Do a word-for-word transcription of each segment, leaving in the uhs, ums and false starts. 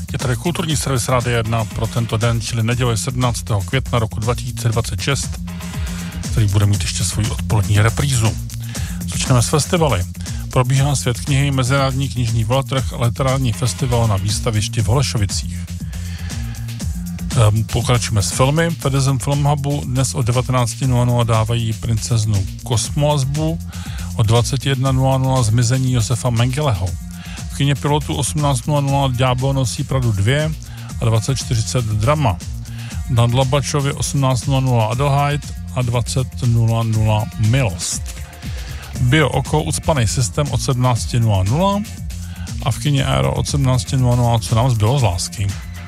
Je tady kulturní servis Rádia jedna pro tento den, čili neděle sedmnáctého května roku dva tisíce dvacet šest, který bude mít ještě svoji odpolední reprízu. Začneme s festivaly. Probíhá Svět knihy, Mezinárodní knižní veletrh, literární festival na výstavišti v Holešovicích. Pokračujeme s filmy. V Edison Film Hubu dnes od devatenáct nula nula dávají Princeznu Kosmoazbu, od dvacet jedna nula nula Zmizení Josefa Mengeleho. V kině Pilotu osmnáct nula nula Ďábel nosí Pradu dva a dvacet čtyřicet Drama. Na Dlabačově osmnáct nula nula Adelheid a dvacet nula nula Milost. Bio Oko Ucpanej systém od sedmnáct nula nula a v kině Aero od sedmnáct nula nula Co nám zbylo z lásky.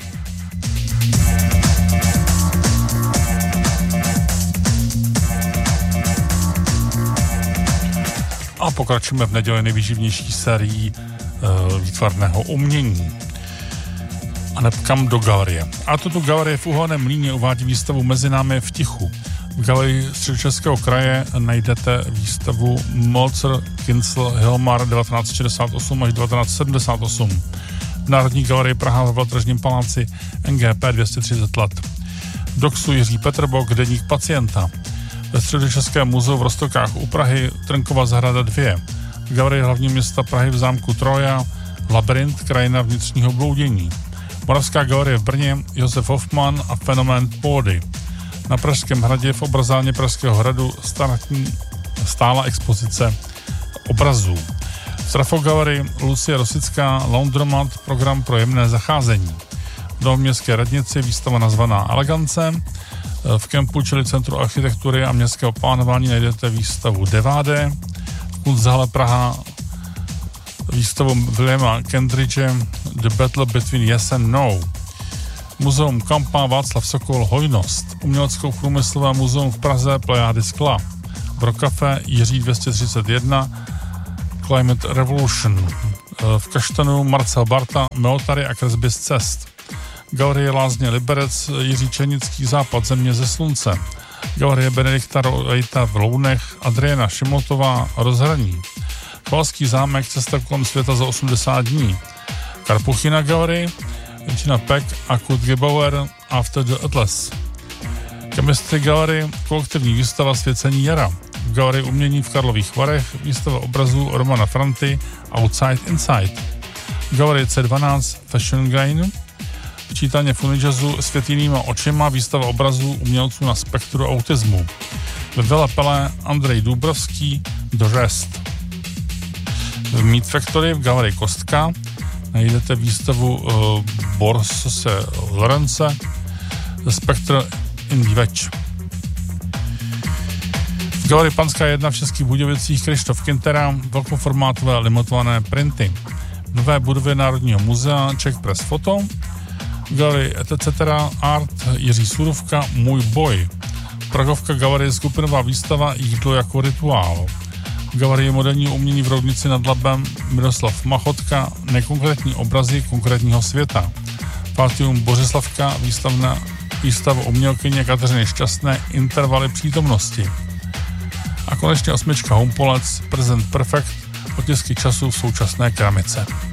A pokračujeme v neděli nejvýživnější sérií e, výtvarného umění. A nepkam do galerie. A tuto galerie v Uhelném Mlýně uvádí výstavu Mezi námi v tichu. V galerii Středočeského kraje najdete výstavu Mozart, Kincl, Hilmar devatenáct šedesát osm až devatenáct sedmdesát osm. V Národní galerii Praha ve Veletržním paláci N G P dvě stě třicet let. V Doxu Jiří Peterbok, Deník pacienta. Ve Středočeském muzeu v Roztokách u Prahy Trnkova zahrada dva. V galerii hlavního města Prahy v zámku Troja Labyrint, krajina vnitřního bloudění. Moravská galerie v Brně Josef Hoffman a fenomén pódy. Na Pražském hradě v obrazárně Pražského hradu startní stála expozice obrazů. V Trafogalerii Lucie Rosická Laundromat, program pro jemné zacházení. V Novoměstské radnici výstava nazvaná Elegance. V kempu, čili Centru architektury a městského plánování, najdete výstavu Deváde. V Kunsthalle Praha výstavu Williama Kendridge The Battle Between Yes and No. Muzeum Kampa Václav Sokol Hojnost. Uměleckou průmyslové muzeum v Praze Plejády skla. Brokafe Jiří dvě stě třicet jedna Climate Revolution. V Kaštanu Marcel Barta Meotary a kresby z cest. Galerie Lázně Liberec Jiří Černický Západ země ze slunce. Galerie Benedikta Rojta v Lounech Adriana Šimotová Rozhraní. Chvalský zámek Cesta kolem světa za osmdesát dní. Karpuchina Galerie Regina Peck a Kurt Gebauer After the Atlas. Chemistry Galerie kolektivní výstava Svěcení jara. V Galerii umění v Karlových Varech výstava obrazů Romana Franty Outside Inside. V Galerii C dvanáct Fashion Gain. V čítaně Funijazzu Svět jinýma očima výstava obrazů umělců na spektru autismu. Ve Vele Pele Andrej Dubrovský Dořest. V Meat Factory v Galerii Kostka najdete výstavu uh, Borsose Lorence The Spectre in the Wedge. V Galerii Panská jedna v Českých Budějovicích Krištof Kintera velkoformátové limitované printy. V nové budově Národního muzea Czech Press Photo. V Galerii et cetera Art Jiří Surůvka Můj boj. Pragovka Galerie skupinová výstava Jídlo jako rituál. V Galerii moderního umění v Roudnici nad Labem Miroslav Machotka Nekonkrétní obrazy konkrétního světa. Fatium Bořislavka výstavna, výstava umělkyně Kateřiny Šťastné Intervaly přítomnosti. A konečně osmička Humpolec Present Perfect otisky času v současné keramice.